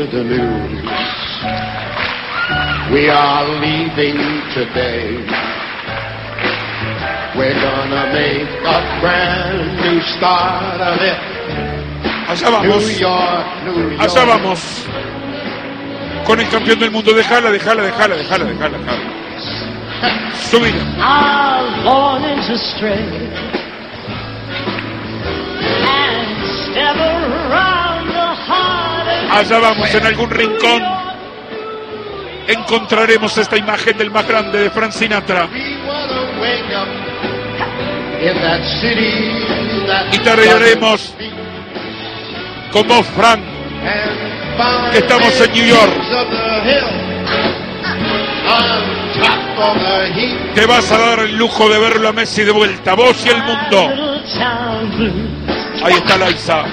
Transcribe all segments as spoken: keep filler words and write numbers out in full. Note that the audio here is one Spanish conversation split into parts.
The news. We are leaving today. We're gonna make a brand new start of it. Allá vamos. New York, New York. Allá vamos. Con el campeón del mundo. Dejala, dejala, dejala, dejala, dejala, dejala. Subila. Our longings astray and step around the heart. Allá vamos, en algún rincón encontraremos esta imagen del más grande de Frank Sinatra. Y tardearemos con vos, Frank, que estamos en New York. Te vas a dar el lujo de verlo a Messi de vuelta, vos y el mundo. Ahí está Laisa.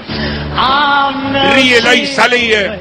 Ríe, Laisa, ríe.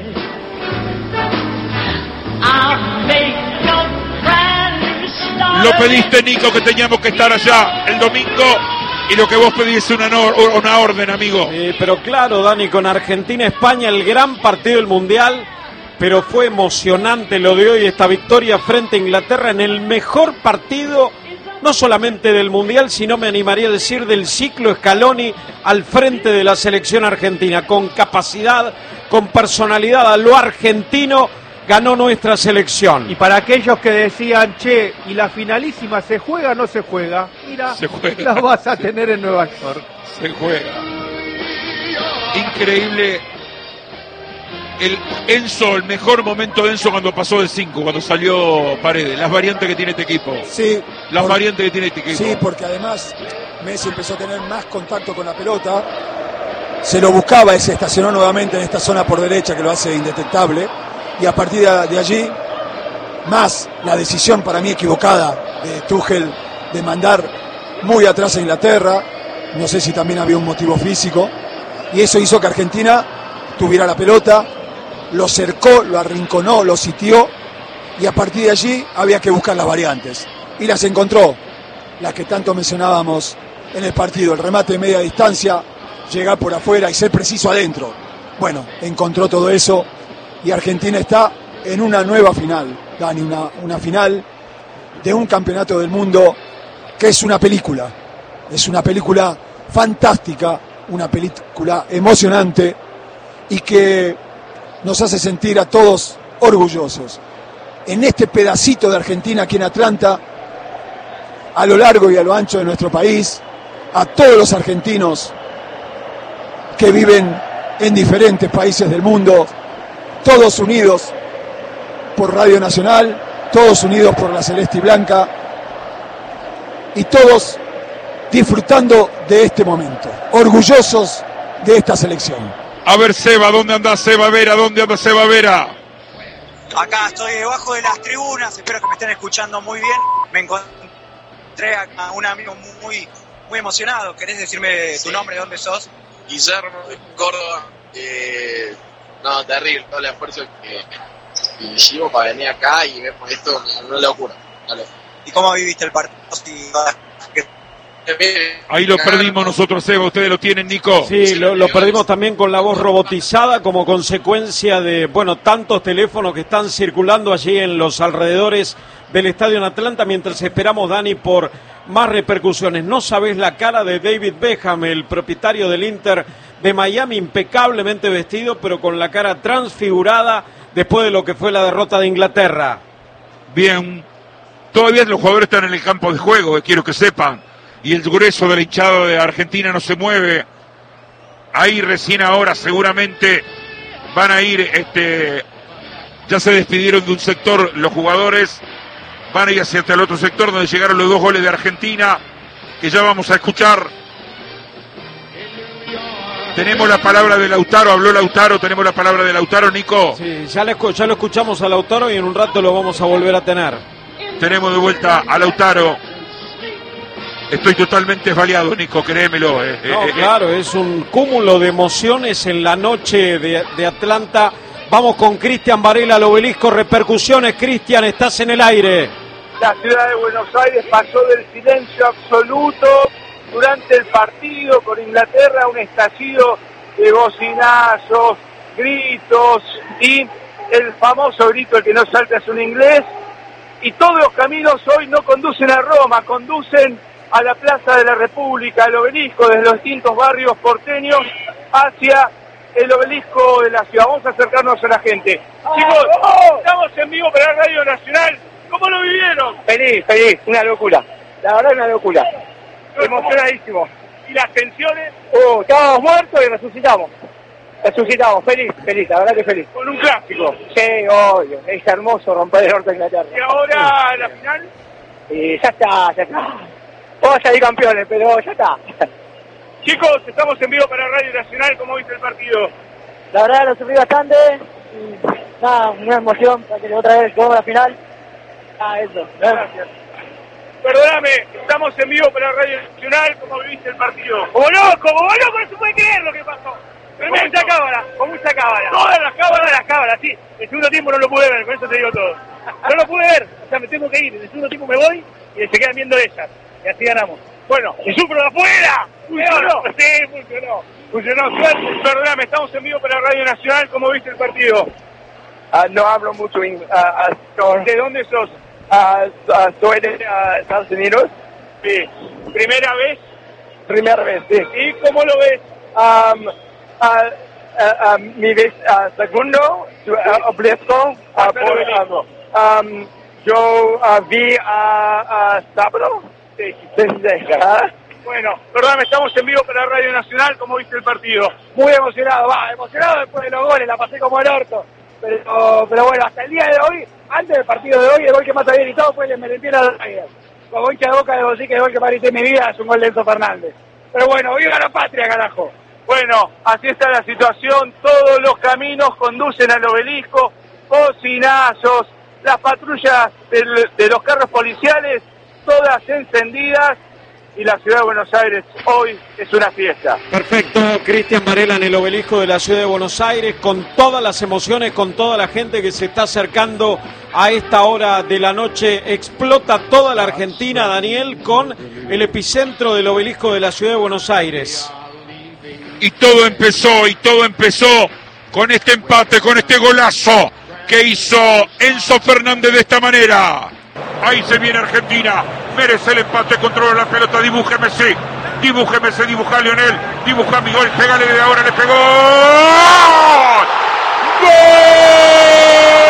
Lo pediste, Nico, que teníamos que estar allá el domingo, y lo que vos pedís es una, no, una orden, amigo. Eh, pero claro, Dani, con Argentina-España, el gran partido del Mundial, pero fue emocionante lo de hoy, esta victoria frente a Inglaterra en el mejor partido, no solamente del Mundial, sino me animaría a decir del ciclo Scaloni al frente de la selección argentina, con capacidad, con personalidad, a lo argentino ganó nuestra selección. Y para aquellos que decían, che, ¿y la finalísima se juega o no se juega? Mira, se juega. La vas a tener en Nueva York. Se juega. Increíble. El Enzo, el mejor momento de Enzo cuando pasó de cinco, cuando salió Paredes. Las variantes que tiene este equipo. Sí. Las por, variantes que tiene este equipo. Sí, porque además Messi empezó a tener más contacto con la pelota. Se lo buscaba y se estacionó nuevamente en esta zona por derecha que lo hace indetectable. Y a partir de allí, más la decisión para mí equivocada de Tuchel de mandar muy atrás a Inglaterra. No sé si también había un motivo físico. Y eso hizo que Argentina tuviera la pelota, lo cercó, lo arrinconó, lo sitió, y a partir de allí había que buscar las variantes. Y las encontró, las que tanto mencionábamos en el partido, el remate de media distancia, llegar por afuera y ser preciso adentro. Bueno, encontró todo eso, y Argentina está en una nueva final, Dani, una, una final de un campeonato del mundo que es una película, es una película fantástica, una película emocionante, y que nos hace sentir a todos orgullosos. En este pedacito de Argentina aquí en Atlanta, a lo largo y a lo ancho de nuestro país, a todos los argentinos que viven en diferentes países del mundo, todos unidos por Radio Nacional, todos unidos por la Celeste y Blanca, y todos disfrutando de este momento, orgullosos de esta selección. A ver, Seba, ¿dónde anda Seba Vera? ¿Dónde anda Seba Vera? Acá estoy debajo de las tribunas, espero que me estén escuchando muy bien. Me encontré a un amigo muy muy emocionado. ¿Querés decirme sí. tu nombre, de dónde sos? Guillermo, de Córdoba. Eh, no, terrible, todo el esfuerzo que hicimos para venir acá y ver esto, una locura. Dale. ¿Y cómo viviste el partido? Ahí lo perdimos nosotros, Seba, ustedes lo tienen, Nico. Sí, lo, lo perdimos también con la voz robotizada como consecuencia de, bueno, tantos teléfonos que están circulando allí en los alrededores del estadio en Atlanta, mientras esperamos, Dani, por más repercusiones. No sabés la cara de David Beckham, el propietario del Inter de Miami, impecablemente vestido, pero con la cara transfigurada después de lo que fue la derrota de Inglaterra. Bien, todavía los jugadores están en el campo de juego, quiero que sepan. Y el grueso del hinchado de Argentina no se mueve. Ahí recién ahora seguramente van a ir, este, ya se despidieron de un sector los jugadores, van a ir hacia el otro sector donde llegaron los dos goles de Argentina, que ya vamos a escuchar. Tenemos la palabra de Lautaro, habló Lautaro, tenemos la palabra de Lautaro, Nico. Sí, ya, le, ya lo escuchamos a Lautaro y en un rato lo vamos a volver a tener. Tenemos de vuelta a Lautaro. Estoy totalmente esbaleado, Nico, créemelo. Eh, no, eh, claro, eh. es un cúmulo de emociones en la noche de, de Atlanta. Vamos con Cristian Varela al Obelisco. Repercusiones, Cristian, estás en el aire. La ciudad de Buenos Aires pasó del silencio absoluto durante el partido con Inglaterra, un estallido de bocinazos, gritos y el famoso grito, el que no salta es un inglés. Y todos los caminos hoy no conducen a Roma, conducen a la Plaza de la República, al obelisco, desde los distintos barrios porteños hacia el obelisco de la ciudad. Vamos a acercarnos a la gente. Chicos, estamos en vivo para Radio Nacional. ¿Cómo lo vivieron? Feliz, feliz, una locura. La verdad, una locura. Emocionadísimo. ¿Y las tensiones? Uh, estábamos muertos y resucitamos. Resucitamos, feliz, feliz, la verdad que feliz. Con un clásico. Sí, obvio, es hermoso romper el norte de Inglaterra. ¿Y ahora la final? Y ya está, ya está. Vamos a salir campeones, pero ya está. Chicos, estamos en vivo para Radio Nacional. ¿Cómo viste el partido? La verdad lo sufrí bastante. Y nada, una emoción para que otra vez jugamos la final. Ah, eso. Gracias. Perdóname, estamos en vivo para Radio Nacional. ¿Cómo viviste el partido? Como loco, como loco, no se puede creer lo que pasó. Con mucha cámara, con mucha cámara. Todas las cámaras. Todas las cámaras, sí. El segundo tiempo no lo pude ver, con eso te digo todo. No lo pude ver, o sea, me tengo que ir. En el segundo tiempo me voy y se quedan viendo ellas. Y así ganamos. Bueno, ¡y sufro de afuera! ¿Funcionó? Sí, funcionó. Funcionó. Suerte. Perdóname, estamos en vivo para Radio Nacional. ¿Cómo viste el partido? Uh, no hablo mucho in, uh, uh, ¿De dónde sos? Uh, uh, soy de uh, Estados Unidos. Sí. ¿Primera vez? Primera vez, sí. ¿Y cómo lo ves? Um, uh, uh, uh, mi vez uh, segundo, uh, obelisco. Uh, por, uh, um, yo uh, vi a uh, uh, sábado. Sí. Sí, sí. Uh, Bueno, perdóname, estamos en vivo para Radio Nacional. ¿Cómo viste el partido? Muy emocionado, va, emocionado después de los goles, la pasé como el orto. Pero, pero bueno, hasta el día de hoy, antes del partido de hoy, el gol que más había gritado fue el de Merentiel a Reyes. Como hincha de Boca de Bosí, que el gol que más grité en mi vida es un gol de Enzo Fernández. Pero bueno, viva la patria, carajo. Bueno, así está la situación. Todos los caminos conducen al obelisco, bocinazos, las patrullas del, de los carros policiales, todas encendidas. Y la ciudad de Buenos Aires hoy es una fiesta. Perfecto, Cristian Varela en el obelisco de la ciudad de Buenos Aires, con todas las emociones, con toda la gente que se está acercando a esta hora de la noche. Explota toda la Argentina, Daniel, con el epicentro del obelisco de la ciudad de Buenos Aires. Y todo empezó, y todo empezó con este empate, con este golazo que hizo Enzo Fernández de esta manera. Ahí se viene Argentina, merece el empate, controla la pelota, dibújeme, sí, dibújeme, sí, dibuja a Lionel, dibuja a mi gol, pégale de ahora, le pegó. ¡Gol!